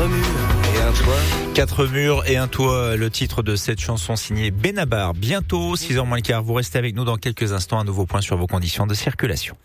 murs et un toit. 4 murs et un toit, le titre de cette chanson signée Benabar. Bientôt, 6h moins le quart, vous restez avec nous dans quelques instants, un nouveau point sur vos conditions de circulation.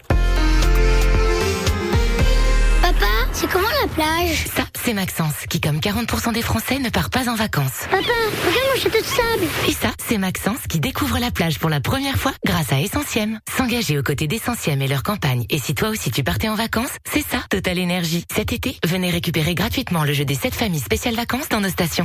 Papa, c'est comment la plage? Ça, c'est Maxence, qui comme 40% des Français ne part pas en vacances. Papa, regarde mon château de sable. Et ça, c'est Maxence qui découvre la plage pour la première fois grâce à Essentiem. S'engager aux côtés d'Essentiem et leur campagne. Et si toi aussi tu partais en vacances, c'est ça, Total Énergie. Cet été, venez récupérer gratuitement le jeu des 7 familles spéciales vacances dans nos stations.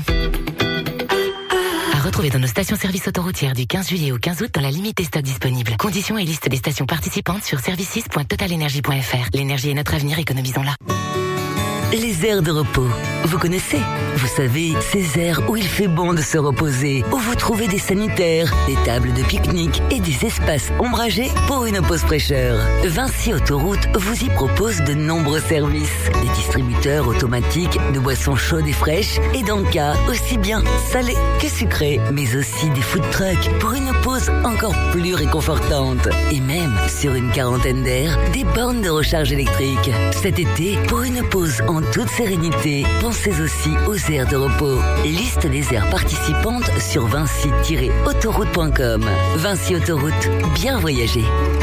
À retrouver dans nos stations-service autoroutières du 15 juillet au 15 août dans la limite des stocks disponibles. Conditions et liste des stations participantes sur services.totalenergie.fr. L'énergie est notre avenir, économisons-la. Les aires de repos. Vous connaissez? Vous savez, ces aires où il fait bon de se reposer, où vous trouvez des sanitaires, des tables de pique-nique et des espaces ombragés pour une pause fraîcheur. Vinci Autoroute vous y propose de nombreux services. Des distributeurs automatiques de boissons chaudes et fraîches et d'encas aussi bien salés que sucrés, mais aussi des food trucks pour une pause encore plus réconfortante. Et même, sur une quarantaine d'aires, des bornes de recharge électrique. Cet été, pour une pause en toute sérénité, pensez aussi aux aires de repos. Liste des aires participantes sur vinci-autoroute.com. Vinci Autoroute, bien voyager.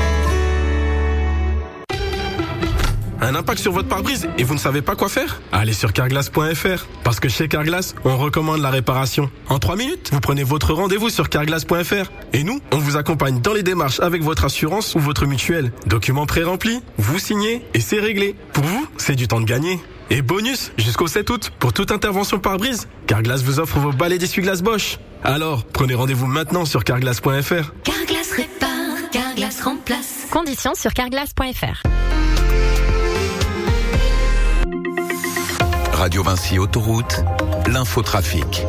Un impact sur votre pare-brise et vous ne savez pas quoi faire? Allez sur carglass.fr. Parce que chez Carglass, on recommande la réparation. En 3 minutes, vous prenez votre rendez-vous sur carglass.fr. Et nous, on vous accompagne dans les démarches avec votre assurance ou votre mutuelle. Documents pré-remplis, vous signez et c'est réglé. Pour vous, c'est du temps de gagner. Et bonus, jusqu'au 7 août, pour toute intervention pare-brise, Carglass vous offre vos balais d'essuie-glace Bosch. Alors, prenez rendez-vous maintenant sur carglass.fr. Carglass répare, Carglass remplace. Conditions sur carglass.fr. Radio Vinci Autoroute, l'infotrafic.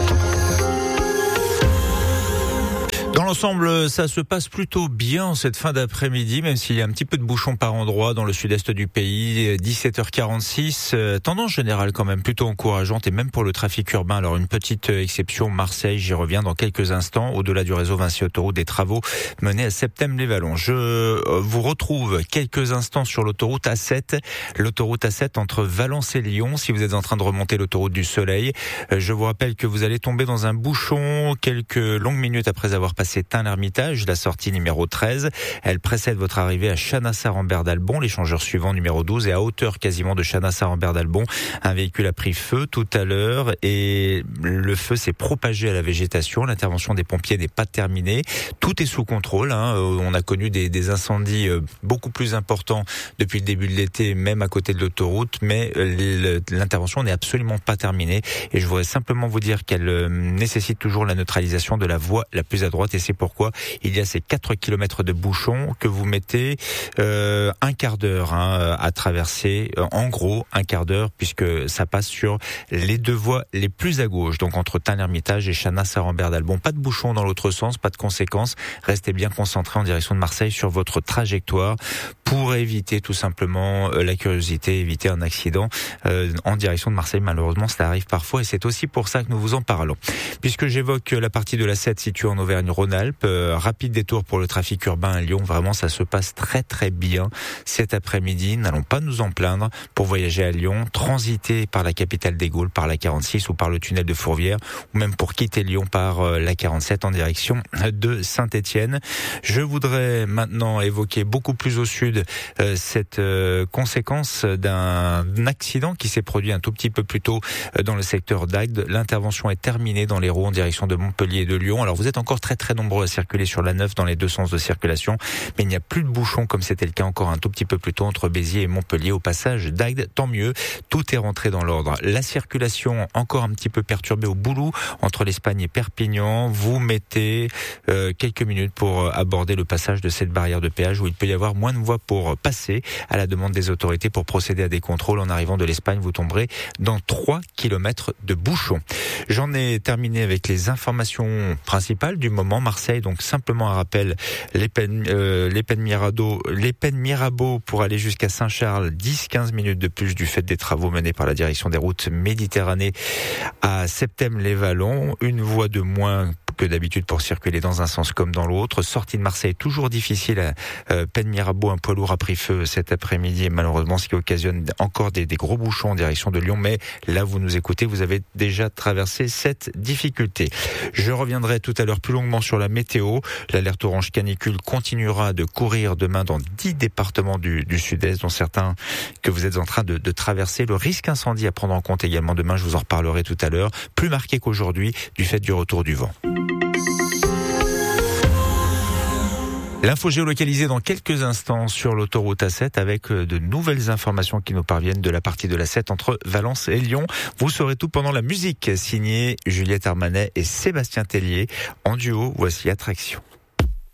Dans l'ensemble, ça se passe plutôt bien cette fin d'après-midi, même s'il y a un petit peu de bouchons par endroits dans le sud-est du pays. 17h46, tendance générale quand même plutôt encourageante et même pour le trafic urbain. Alors une petite exception, Marseille, j'y reviens dans quelques instants. Au-delà du réseau Vinci Autoroute, des travaux menés à Septem-les-Vallons. Je vous retrouve quelques instants sur l'autoroute A7. L'autoroute A7 entre Valence et Lyon, si vous êtes en train de remonter l'autoroute du Soleil. Je vous rappelle que vous allez tomber dans un bouchon quelques longues minutes après avoir passé Tain-l'Hermitage, la sortie numéro 13. Elle précède votre arrivée à Chanassar-Rambert-d'Albon, l'échangeur suivant numéro 12 et à hauteur quasiment de Chanassar-Rambert-d'Albon. Un véhicule a pris feu tout à l'heure et le feu s'est propagé à la végétation. L'intervention des pompiers n'est pas terminée. Tout est sous contrôle. On a connu des incendies beaucoup plus importants depuis le début de l'été, même à côté de l'autoroute, mais l'intervention n'est absolument pas terminée. Et je voudrais simplement vous dire qu'elle nécessite toujours la neutralisation de la voie la plus à droite. Et c'est pourquoi il y a ces 4 kilomètres de bouchons que vous mettez un quart d'heure à traverser. En gros, un quart d'heure, puisque ça passe sur les deux voies les plus à gauche, donc entre Tain-l'Hermitage et Chanassar-Rambert-d'Albon. Pas de bouchons dans l'autre sens, pas de conséquences. Restez bien concentrés en direction de Marseille sur votre trajectoire pour éviter tout simplement la curiosité, éviter un accident en direction de Marseille. Malheureusement, ça arrive parfois et c'est aussi pour ça que nous vous en parlons. Puisque j'évoque la partie de la 7 située en Auvergne-Rhône-Alpes, rapide détour pour le trafic urbain à Lyon. Vraiment, ça se passe très très bien cet après-midi. N'allons pas nous en plaindre pour voyager à Lyon, transiter par la capitale des Gaules, par la 46 ou par le tunnel de Fourvière, ou même pour quitter Lyon par la 47 en direction de Saint-Étienne. Je voudrais maintenant évoquer beaucoup plus au sud cette conséquence d'un accident qui s'est produit un tout petit peu plus tôt dans le secteur d'Agde. L'intervention est terminée dans l'Hérault en direction de Montpellier et de Lyon. Alors vous êtes encore très très nombreux à circuler sur la 9 dans les deux sens de circulation, mais il n'y a plus de bouchons comme c'était le cas encore un tout petit peu plus tôt entre Béziers et Montpellier au passage d'Agde. Tant mieux, tout est rentré dans l'ordre. La circulation encore un petit peu perturbée au Boulou entre l'Espagne et Perpignan. Vous mettez quelques minutes pour aborder le passage de cette barrière de péage où il peut y avoir moins de voies pour passer à la demande des autorités pour procéder à des contrôles. En arrivant de l'Espagne, vous tomberez dans 3 kilomètres de bouchons. J'en ai terminé avec les informations principales du moment. Marseille, donc simplement un rappel, les peines Mirabeau pour aller jusqu'à Saint-Charles, 10-15 minutes de plus du fait des travaux menés par la direction des routes Méditerranée à Septem-les-Vallons. Une voie de moins que d'habitude pour circuler dans un sens comme dans l'autre. Sortie de Marseille toujours difficile à Pennes-Mirabeau. Un poids lourd a pris feu cet après-midi et malheureusement ce qui occasionne encore des gros bouchons en direction de Lyon. Mais là, vous nous écoutez, vous avez déjà traversé cette difficulté. Je reviendrai tout à l'heure plus longuement sur la météo. L'alerte orange canicule continuera de courir demain dans 10 départements du sud-est, dont certains que vous êtes en train de traverser. Le risque incendie à prendre en compte également demain, je vous en reparlerai tout à l'heure. Plus marqué qu'aujourd'hui du fait du retour du vent. L'info géolocalisée dans quelques instants sur l'autoroute A7 avec de nouvelles informations qui nous parviennent de la partie de l'A7 entre Valence et Lyon. Vous saurez tout pendant la musique signée Juliette Armanet et Sébastien Tellier. En duo, voici Attraction.